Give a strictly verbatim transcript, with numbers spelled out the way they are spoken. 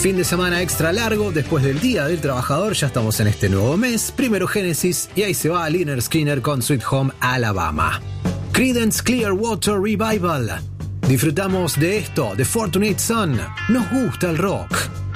Fin de semana extra largo, después del Día del Trabajador, ya estamos en este nuevo mes. Primero Genesis y ahí se va Lynyrd Skynyrd con Sweet Home Alabama. Creedence Clearwater Revival. Disfrutamos de esto, de Fortunate Son. Nos gusta el rock.